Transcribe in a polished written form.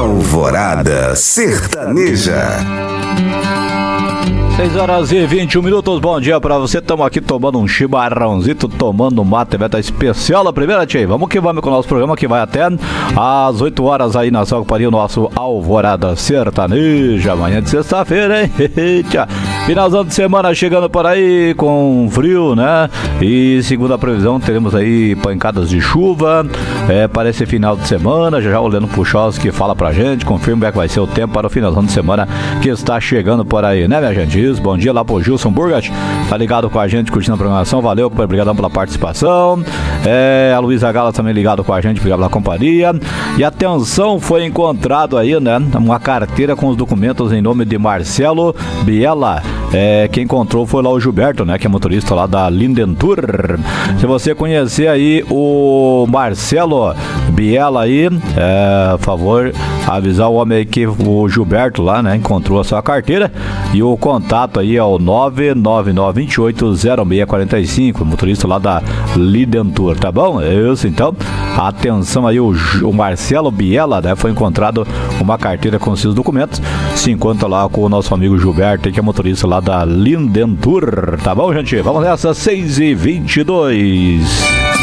Alvorada Sertaneja. 6h21. Bom dia pra você. Estamos aqui tomando um chimarrãozito, tomando um mate, evento especial. A primeira, tia, vamos que vamos com o nosso programa que vai até às 8 horas aí na sua companhia, o nosso Alvorada Sertaneja. Amanhã de sexta-feira, hein? Finalzão de semana chegando por aí com frio, né? E segundo a previsão, teremos aí pancadas de chuva para esse final de semana. Já o Leandro Puchalski fala pra gente, confirma como é que vai ser o tempo para o finalzão de semana que está chegando por aí, né, minha gente? Bom dia lá pro Gilson Burgat, tá ligado com a gente, curtindo a programação, valeu, obrigado pela participação. A Luísa Gala também ligado com a gente, obrigado pela companhia. E atenção, foi encontrado aí, né, uma carteira com os documentos em nome de Marcelo Biela. Quem encontrou foi lá o Gilberto, né, que é motorista lá da Lindentour. Se você conhecer aí o Marcelo Biela aí, por favor, avisar o homem aí que o Gilberto lá, né, encontrou a sua carteira. E o contato aí é o 999280645, motorista lá da Lindentour, tá bom? Isso, então, atenção aí, o Marcelo Biela, né, foi encontrado uma carteira com seus documentos. Se encontra lá com o nosso amigo Gilberto, que é motorista lá da Lindentour, tá bom, gente? Vamos nessa, 6h22.